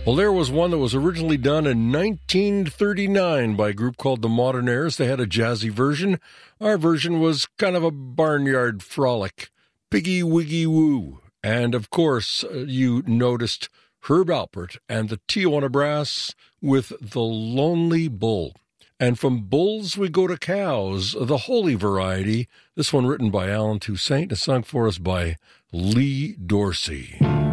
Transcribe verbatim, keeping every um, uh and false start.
Well, there was one that was originally done in nineteen thirty-nine by a group called the Modernaires. They had a jazzy version. Our version was kind of a barnyard frolic. Piggy Wiggy Woo. And, of course, you noticed Herb Alpert and the Tijuana Brass with The Lonely Bull. And from bulls, we go to cows, the holy variety. This one written by Alan Toussaint and sung for us by Lee Dorsey.